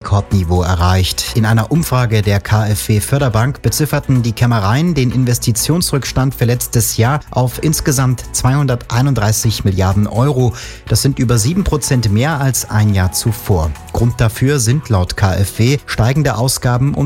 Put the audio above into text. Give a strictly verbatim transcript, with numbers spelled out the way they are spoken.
Rekordniveau erreicht. In einer Umfrage der KfW Förderbank bezifferten die Kämmereien den Investitionsrückstand für letztes Jahr auf insgesamt zweihunderteinunddreißig Milliarden Euro. Das sind über sieben Prozent mehr als ein Jahr zuvor. Grund dafür sind laut KfW steigende Ausgaben und